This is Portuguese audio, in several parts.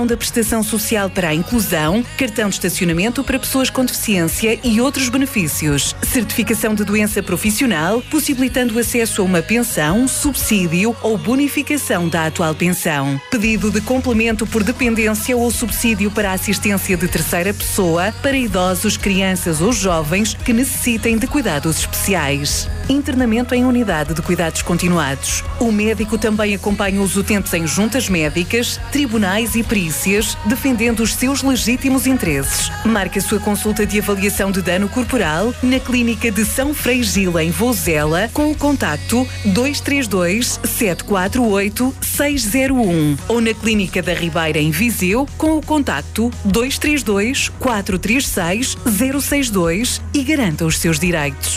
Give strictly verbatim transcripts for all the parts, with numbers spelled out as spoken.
utilização da prestação social para a inclusão, cartão de estacionamento para pessoas com deficiência e outros benefícios. Certificação de doença profissional, possibilitando acesso a uma pensão, subsídio ou bonificação da atual pensão. Pedido de complemento por dependência ou subsídio para a assistência de terceira pessoa para idosos, crianças ou jovens que necessitem de cuidados especiais. Internamento em unidade de cuidados continuados. O médico também acompanha os utentes em juntas médicas, tribunais e perícias, defendendo os seus legítimos interesses. Marque a sua consulta de avaliação de dano corporal na Clínica de São Freigila, em Vozela, com o contacto dois três dois, sete quatro oito, seis zero um ou na Clínica da Ribeira, em Viseu, com o contacto dois três dois, quatro três seis, zero seis dois e garanta os seus direitos.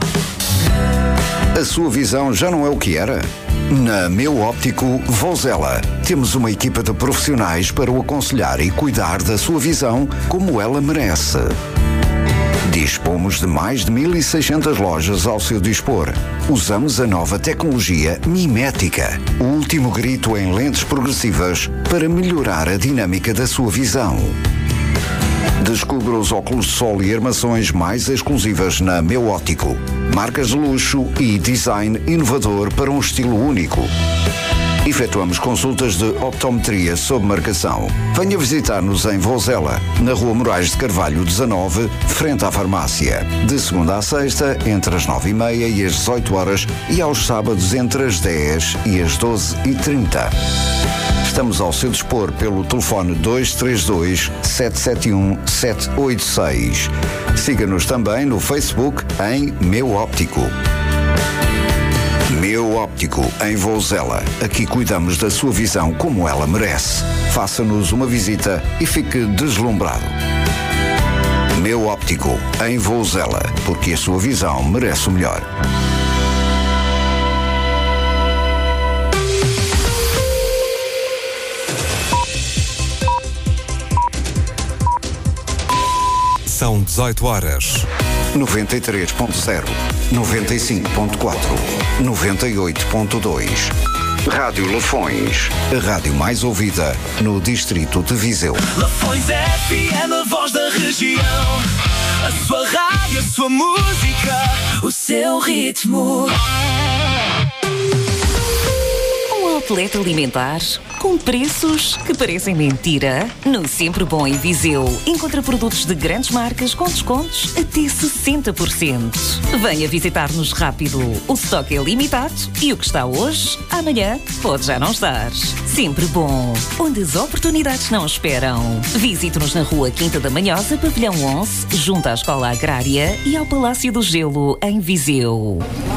A sua visão já não é o que era? Na Meu Óptico Vozela, temos uma equipa de profissionais para o aconselhar e cuidar da sua visão como ela merece. Dispomos de mais de mil e seiscentas lojas ao seu dispor. Usamos a nova tecnologia mimética, o último grito em lentes progressivas para melhorar a dinâmica da sua visão. Descubra os óculos de sol e armações mais exclusivas na Meu Óptico. Marcas de luxo e design inovador para um estilo único. Efetuamos consultas de optometria sob marcação. Venha visitar-nos em Vozela, na Rua Moraes de Carvalho dezanove, frente à farmácia. De segunda a sexta, entre as nove e meia e as dezoito horas e aos sábados entre as dez e as doze e trinta. Estamos ao seu dispor pelo telefone dois três dois, sete sete um, sete oito seis. Siga-nos também no Facebook em Meu Óptico. Meu Óptico, em Vozela. Aqui cuidamos da sua visão como ela merece. Faça-nos uma visita e fique deslumbrado. Meu Óptico, em Vozela, porque a sua visão merece o melhor. São dezoito horas. noventa e três ponto zero, noventa e cinco ponto quatro, noventa e oito ponto dois. Rádio Lafões, a rádio mais ouvida no distrito de Viseu. Lafões F M, a voz da região. A sua rádio, a sua música, o seu ritmo. Um outlet alimentar com preços que parecem mentira. No Sempre Bom em Viseu, encontra produtos de grandes marcas com descontos até sessenta por cento. Venha visitar-nos rápido. O estoque é limitado e o que está hoje, amanhã pode já não estar. Sempre Bom, onde as oportunidades não esperam. Visite-nos na Rua Quinta da Manhosa, Pavilhão onze, junto à Escola Agrária e ao Palácio do Gelo, em Viseu.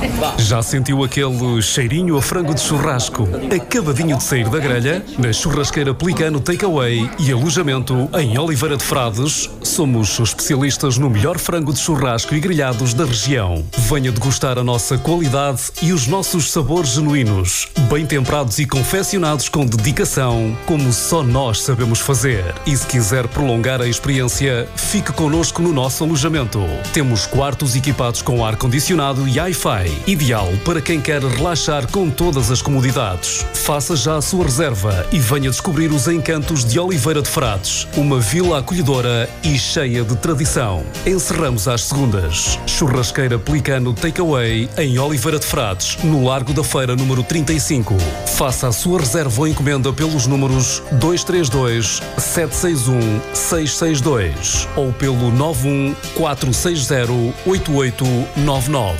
Já sentiu aquele cheirinho a frango de churrasco acabadinho de sair da grelha? Na Churrasqueira Pelicano Takeaway e alojamento em Oliveira de Frades, somos os especialistas no melhor frango de churrasco e grelhados da região. Venha degustar a nossa qualidade e os nossos sabores genuínos, bem temperados e confeccionados com dedicação, como só nós sabemos fazer. E se quiser prolongar a experiência, fique connosco no nosso alojamento. Temos quartos equipados com ar-condicionado e Wi-Fi, ideal para quem quer relaxar com todas as comodidades. Faça já a sua reserva e venha descobrir os encantos de Oliveira de Frades, uma vila acolhedora e cheia de tradição. Encerramos às segundas. Churrasqueira Pelicano Takeaway em Oliveira de Frades, no Largo da Feira número trinta e cinco. Faça a sua reserva ou encomenda pelos números dois três dois, sete seis um, seis seis dois ou pelo nove um quatro seis zero, oito oito nove nove.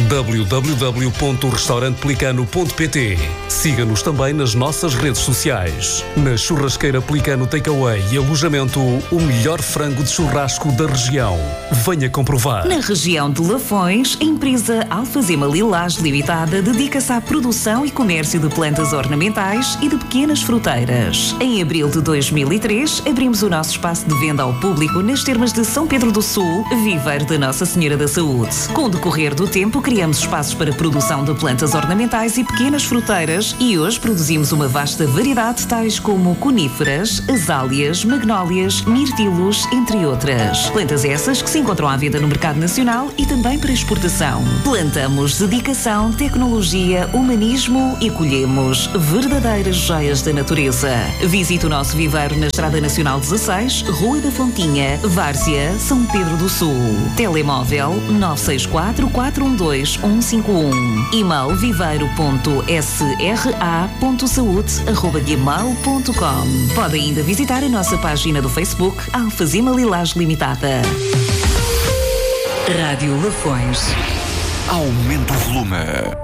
w w w ponto restaurante pelicano ponto p t. Siga-nos também nas nossas redes sociais. Na Churrasqueira Pelicano Takeaway e alojamento, o melhor frango de churrasco da região. Venha comprovar. Na região de Lafões, a empresa Alfazema Lilás Limitada dedica-se à produção e comércio de plantas ornamentais e de pequenas fruteiras. Em abril de dois mil e três, abrimos o nosso espaço de venda ao público nas termas de São Pedro do Sul, viveiro de Nossa Senhora da Saúde. Com o decorrer do tempo, criamos espaços para produção de plantas ornamentais e pequenas fruteiras e hoje produzimos uma vasta variedade tais como coníferas, azáleas, magnólias, mirtilos, entre outras. Plantas essas que se encontram à venda no mercado nacional e também para exportação. Plantamos dedicação, tecnologia, humanismo e colhemos verdadeiras joias da natureza. Visite o nosso viveiro na Estrada Nacional dezasseis, Rua da Fontinha, Várzea, São Pedro do Sul. Telemóvel nove seis quatro, quatro um dois, um cinco um. E-mail viveiro ponto s r a ponto saúde arroba gmail ponto com. Pode ainda visitar a nossa página do Facebook Alfazema Lilás Limitada. Rádio Lafões. Aumenta o volume.